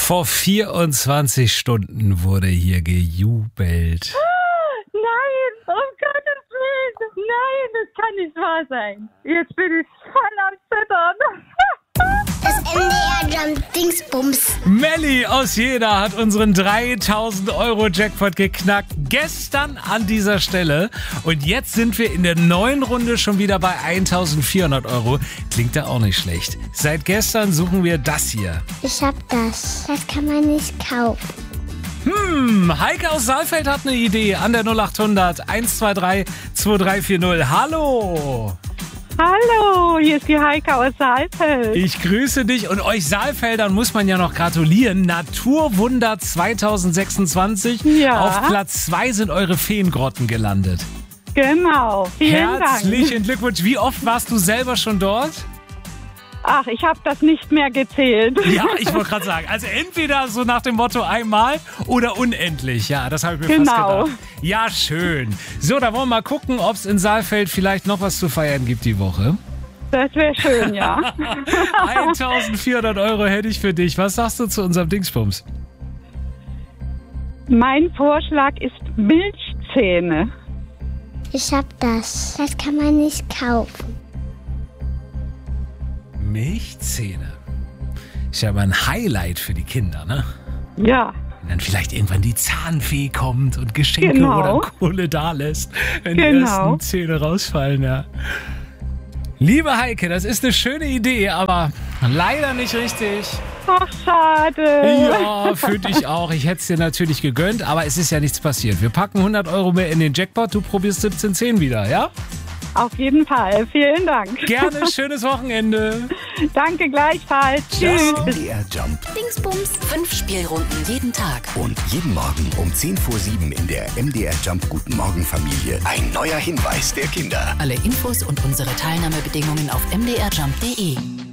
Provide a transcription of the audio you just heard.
Vor 24 Stunden wurde hier gejubelt. Nein, um Gottes Willen. Nein, das kann nicht wahr sein. Jetzt bin ich voll am Zittern. Das MDR Jump Dingsbums. Melli aus Jena hat unseren 3000 € Jackpot geknackt. Gestern an dieser Stelle. Und jetzt sind wir in der neuen Runde schon wieder bei 1400 €. Klingt ja auch nicht schlecht. Seit gestern suchen wir das hier. Ich hab das. Das kann man nicht kaufen. Heike aus Saalfeld hat eine Idee an der 0800 123 2340. Hallo! Hallo, hier ist die Heike aus Saalfeld. Ich grüße dich und euch Saalfeldern muss man ja noch gratulieren. Naturwunder 2026. Ja. Auf Platz 2 sind eure Feengrotten gelandet. Genau, vielen Dank. Herzlichen Glückwunsch. Wie oft warst du selber schon dort? Ach, ich habe das nicht mehr gezählt. Ja, ich wollte gerade sagen, also entweder so nach dem Motto einmal oder unendlich. Ja, das habe ich mir fast gedacht. Ja, schön. So, da wollen wir mal gucken, ob es in Saalfeld vielleicht noch was zu feiern gibt die Woche. Das wäre schön, ja. 1400 € hätte ich für dich. Was sagst du zu unserem Dingsbums? Mein Vorschlag ist Milchzähne. Ich hab das. Das kann man nicht kaufen. Milchzähne. Ist ja aber ein Highlight für die Kinder, ne? Ja. Wenn dann vielleicht irgendwann die Zahnfee kommt und Geschenke Genau. oder Kohle da lässt, wenn die Genau. ersten Zähne rausfallen, ja. Liebe Heike, das ist eine schöne Idee, aber leider nicht richtig. Ach, schade. Ja, für dich auch. Ich hätte es dir natürlich gegönnt, aber es ist ja nichts passiert. Wir packen 100 € mehr in den Jackpot, du probierst 1710 wieder, ja? Auf jeden Fall. Vielen Dank. Gerne, schönes Wochenende. Danke gleichfalls. Tschüss. MDR Jump Dingsbums. 5 Spielrunden jeden Tag. und jeden Morgen um 10 vor 7 in der MDR Jump Guten Morgen Familie. Ein neuer Hinweis der Kinder. Alle Infos und unsere Teilnahmebedingungen auf mdrjump.de.